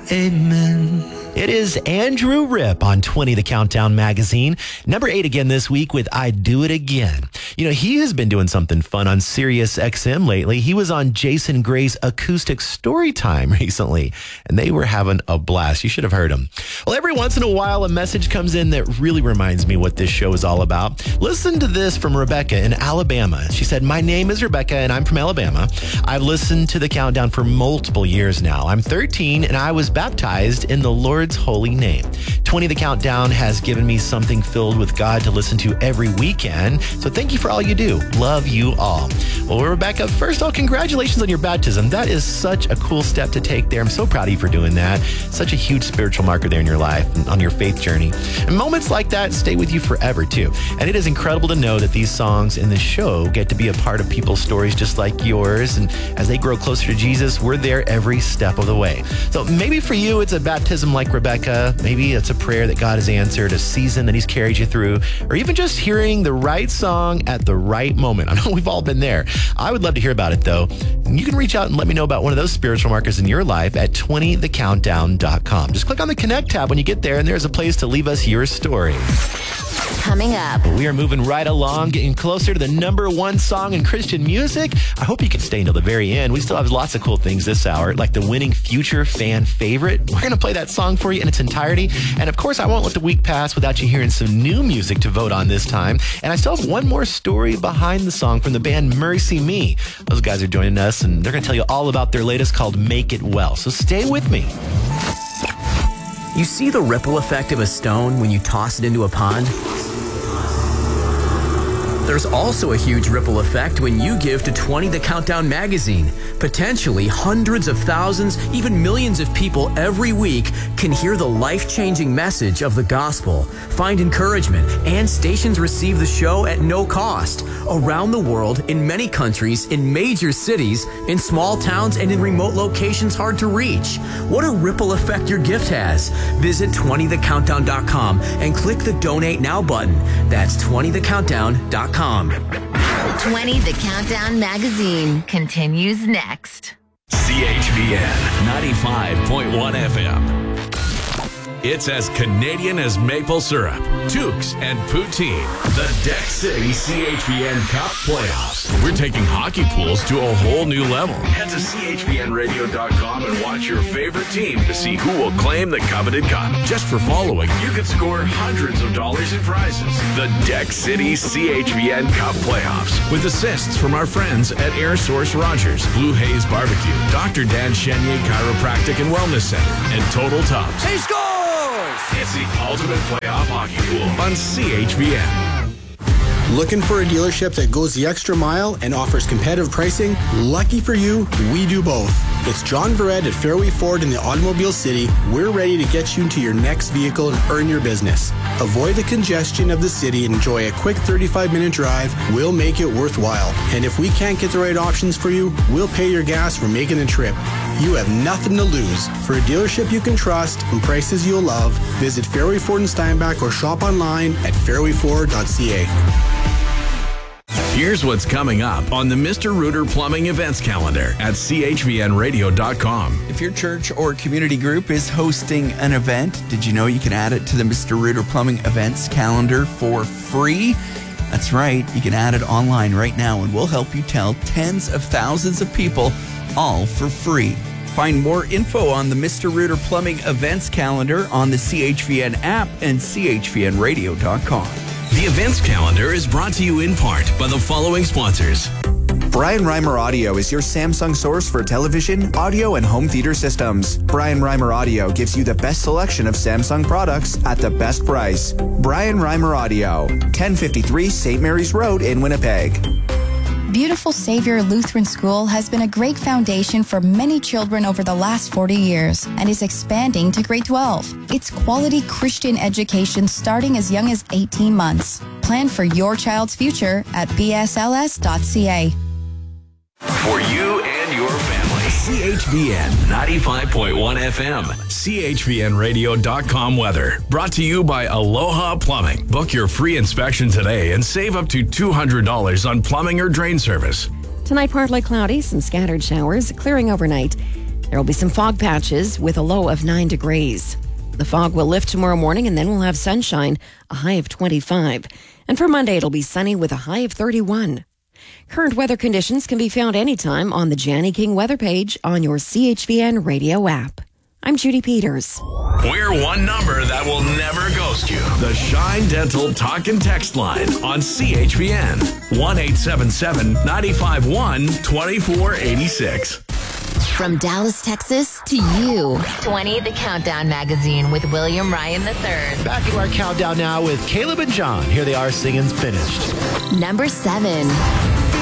Amen. It is Andrew Ripp on 20 The Countdown magazine. Number 8 again this week with I Do It Again. You know, he has been doing something fun on Sirius XM lately. He was on Jason Gray's Acoustic Storytime recently, and they were having a blast. You should have heard him. Well, every once in a while, a message comes in that really reminds me what this show is all about. Listen to this from Rebecca in Alabama. She said, "My name is Rebecca, and I'm from Alabama. I've listened to The Countdown for multiple years now. I'm 13, and I was baptized in the Lord's holy name. 20 The Countdown has given me something filled with God to listen to every weekend. So thank you for all you do. Love you all." Well, Rebecca, first of all, congratulations on your baptism. That is such a cool step to take there. I'm so proud of you for doing that. Such a huge spiritual marker there in your life and on your faith journey. And moments like that stay with you forever, too. And it is incredible to know that these songs in the show get to be a part of people's stories just like yours. And as they grow closer to Jesus, we're there every step of the way. So maybe for you, it's a baptism like Rebecca. Maybe it's a prayer that God has answered, a season that he's carried you through, or even just hearing the right song at the right moment. I know we've all been there. I would love to hear about it, though. And you can reach out and let me know about one of those spiritual markers in your life at 20thecountdown.com. Just click on the Connect tab when you get there, and there's a place to leave us your story. Coming up, We are moving right along, getting closer to the number one song in Christian music. I hope you can stay until the very end. We still have lots of cool things this hour, like the winning future fan favorite. We're going to play that song for you in its entirety. And of course, I won't let the week pass without you hearing some new music to vote on this time. And I still have one more story behind the song from the band Mercy Me. Those guys are joining us, and they're going to tell you all about their latest called Make It Well. So stay with me. You see the ripple effect of a stone when you toss it into a pond? There's also a huge ripple effect when you give to 20 The Countdown magazine. Potentially hundreds of thousands, even millions of people every week can hear the life-changing message of the gospel, find encouragement, and stations receive the show at no cost. Around the world, in many countries, in major cities, in small towns, and in remote locations hard to reach. What a ripple effect your gift has. Visit 20thecountdown.com and click the Donate Now button. That's 20thecountdown.com. 20 The Countdown magazine continues next. CHVN 95.1 FM. It's as Canadian as maple syrup, toques, and poutine. The Deck City CHVN Cup Playoffs. We're taking hockey pools to a whole new level. Head to chvnradio.com and watch your favorite team to see who will claim the coveted cup. Just for following, you can score hundreds of dollars in prizes. The Deck City CHVN Cup Playoffs. With assists from our friends at Air Source Rogers, Blue Haze Barbecue, Dr. Dan Chenier Chiropractic and Wellness Center, and Total Tubs. He scores! It's the ultimate playoff hockey pool on CHVN. Looking for a dealership that goes the extra mile and offers competitive pricing? Lucky for you, we do both. It's John Verrett at Fairway Ford in the Automobile City. We're ready to get you into your next vehicle and earn your business. Avoid the congestion of the city and enjoy a quick 35-minute drive. We'll make it worthwhile. And if we can't get the right options for you, we'll pay your gas for making the trip. You have nothing to lose. For a dealership you can trust and prices you'll love, visit Fairway Ford in Steinbach or shop online at fairwayford.ca. Here's what's coming up on the Mr. Rooter Plumbing Events Calendar at chvnradio.com. If your church or community group is hosting an event, did you know you can add it to the Mr. Rooter Plumbing Events Calendar for free? That's right, you can add it online right now, and we'll help you tell tens of thousands of people, all for free. Find more info on the Mr. Rooter Plumbing Events Calendar on the CHVN app and chvnradio.com. The events calendar is brought to you in part by the following sponsors. Brian Reimer Audio is your Samsung source for television, audio, and home theater systems. Brian Reimer Audio gives you the best selection of Samsung products at the best price. Brian Reimer Audio, 1053 St. Mary's Road in Winnipeg. Beautiful Savior Lutheran School has been a great foundation for many children over the last 40 years and is expanding to grade 12. It's quality Christian education starting as young as 18 months. Plan for your child's future at bsls.ca. For you and your family. CHVN 95.1 FM. CHVNradio.com weather. Brought to you by Aloha Plumbing. Book your free inspection today and save up to $200 on plumbing or drain service. Tonight, partly cloudy, some scattered showers, clearing overnight. There will be some fog patches with a low of 9 degrees. The fog will lift tomorrow morning, and then we'll have sunshine, a high of 25. And for Monday, it'll be sunny with a high of 31. Current weather conditions can be found anytime on the Janny King weather page on your CHVN radio app. I'm Judy Peters. We're one number that will never ghost you. The Shine Dental Talk and Text line on CHVN. 1-877-951-2486. From Dallas, Texas to you. 20 The Countdown Magazine with William Ryan III. Back into our countdown now with Caleb and John. Here they are singing Finished. Number 7.